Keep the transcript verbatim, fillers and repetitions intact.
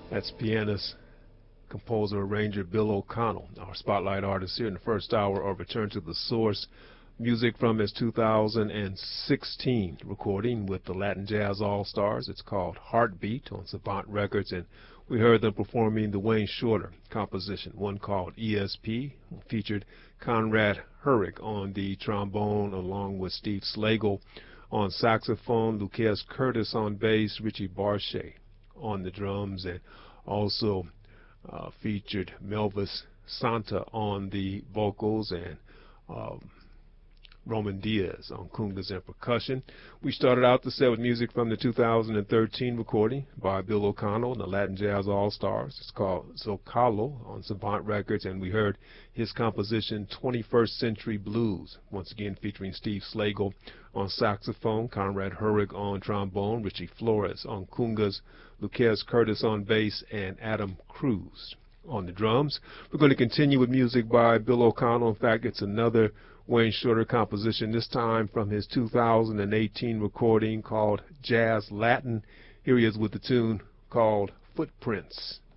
That's pianist, composer, arranger Bill O'Connell, our spotlight artist here in the first hour of Return to the Source. Music from his two thousand sixteen recording with the Latin Jazz All-Stars. It's called Heartbeat on Savant Records, and we heard them performing the Wayne Shorter composition, one called E S P, featured Conrad Herrick on the trombone along with Steve Slagle on saxophone, Lucas Curtis on bass, Richie Barchet on the drums, and also uh, featured Melvis Santa on the vocals, and um, Roman Diaz on congas and percussion. We started out the set with music from the two thousand thirteen recording by Bill O'Connell and the Latin Jazz All-Stars. It's called Zocalo on Savant Records, and we heard his composition twenty-first Century Blues, once again featuring Steve Slagle on saxophone, Conrad Herrick on trombone, Richie Flores on congas, Lucas Curtis on bass, and Adam Cruz on the drums. We're going to continue with music by Bill O'Connell. In fact, it's another Wayne Shorter composition, this time from his two thousand eighteen recording called Jazz Latin. Here he is with the tune called Footprints.